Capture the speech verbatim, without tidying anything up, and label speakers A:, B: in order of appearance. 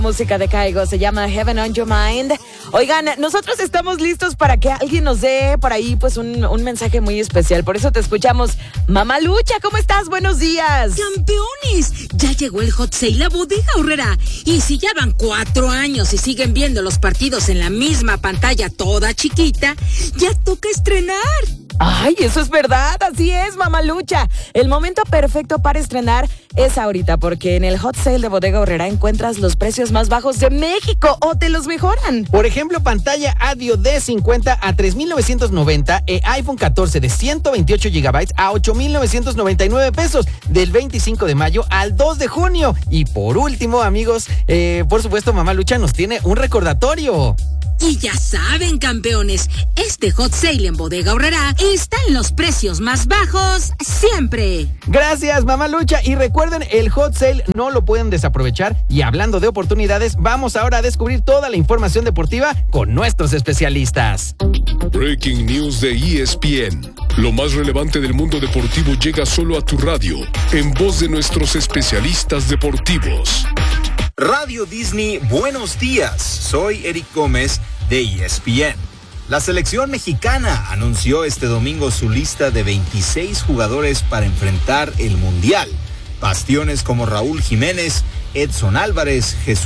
A: Música de Caigo, se llama Heaven on Your Mind. Oigan, nosotros estamos listos para que alguien nos dé por ahí pues un, un mensaje muy especial. Por eso te escuchamos. Mamá Lucha, ¿cómo estás? Buenos días.
B: ¡Campeones! Ya llegó el Hot Sale a Bodega Aurrera. Y si ya van cuatro años y siguen viendo los partidos en la misma pantalla toda chiquita, ya toca estrenar.
A: Ay, eso es verdad, así es, Mamá Lucha. El momento perfecto para estrenar es ahorita, porque en el Hot Sale de Bodega Aurrera encuentras los precios más bajos de México o te los mejoran.
C: Por ejemplo, pantalla Audio de cincuenta a tres mil novecientos noventa e iPhone catorce de ciento veintiocho gigabytes a ocho mil novecientos noventa y nueve pesos del veinticinco de mayo al dos de junio. Y por último, amigos, eh, por supuesto, Mamá Lucha nos tiene un recordatorio.
B: Y ya saben, campeones, este Hot Sale en Bodega Aurrera está en los precios más bajos siempre.
C: Gracias, Mamá Lucha. Y recuerden, el Hot Sale no lo pueden desaprovechar. Y hablando de oportunidades, vamos ahora a descubrir toda la información deportiva con nuestros especialistas.
D: Breaking News de E S P N. Lo más relevante del mundo deportivo llega solo a tu radio, en voz de nuestros especialistas deportivos.
E: Radio Disney, buenos días. Soy Eric Gómez de E S P N. La selección mexicana anunció este domingo su lista de veintiséis jugadores para enfrentar el Mundial. Bastiones como Raúl Jiménez, Edson Álvarez, Jesús